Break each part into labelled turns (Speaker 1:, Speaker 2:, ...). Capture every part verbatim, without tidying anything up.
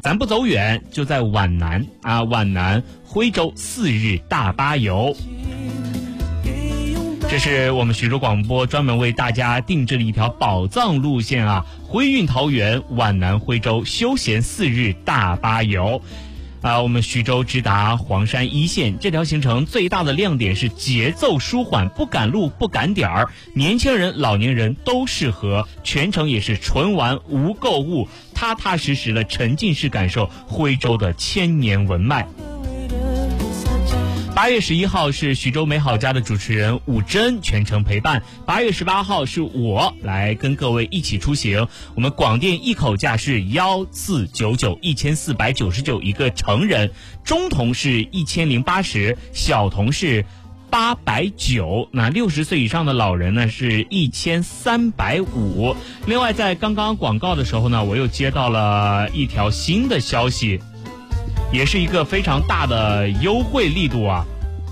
Speaker 1: 咱不走远，就在皖南啊，皖南徽州四日大巴游。这是我们徐州广播专门为大家定制的一条宝藏路线啊，徽运桃园皖南徽州休闲四日大巴游。啊，我们徐州直达黄山一线，这条行程最大的亮点是节奏舒缓，不赶路不赶点儿，年轻人老年人都适合，全程也是纯玩无购物，踏踏实实的沉浸式感受徽州的千年文脉。八月十一号是徐州美好家的主持人武珍全程陪伴，八月十八号是我来跟各位一起出行。我们广电一口价是幺四九九一千四百九十九一个成人，中童是一千零八十，小童是八百九，那六十岁以上的老人呢是一千三百五。另外，在刚刚广告的时候呢，我又接到了一条新的消息。也是一个非常大的优惠力度啊！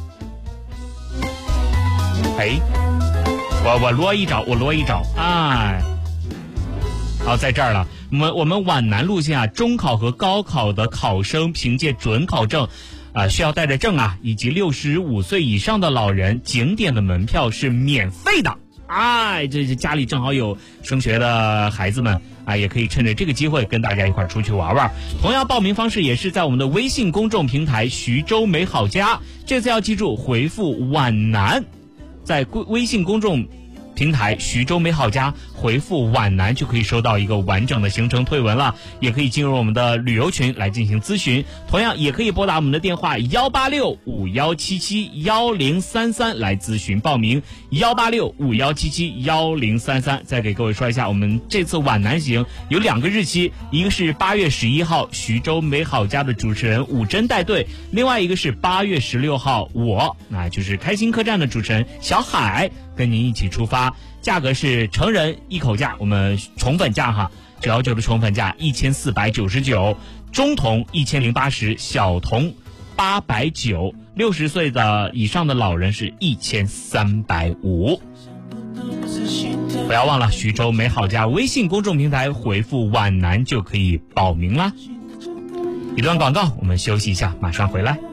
Speaker 1: 哎，我我罗一找，我罗一找，哎，好，在这儿了。我们我们皖南路线啊，中考和高考的考生凭借准考证，啊、呃，需要带着证啊，以及六十五岁以上的老人，景点的门票是免费的。哎，这是家里正好有升学的孩子们啊，也可以趁着这个机会跟大家一块出去玩玩。同样报名方式也是在我们的微信公众平台徐州美好家，这次要记住回复皖南，在微信公众平台徐州美好家回复皖南就可以收到一个完整的行程推文了，也可以进入我们的旅游群来进行咨询，同样也可以拨打我们的电话幺八六五幺七七幺零三三来咨询报名，幺八六五幺七七幺零三三。再给各位说一下，我们这次皖南行有两个日期，一个是八月十一号徐州美好家的主持人武珍带队，另外一个是八月十六号我，那就是开心客栈的主持人小海跟您一起出发。价格是成人一口价，我们宠粉价哈，九幺九的宠粉价一千四百九十九，中童一千零八十，小童八百九，六十岁的以上的老人是一千三百五。不要忘了徐州美好家微信公众平台回复皖南就可以报名啦。一段广告，我们休息一下，马上回来。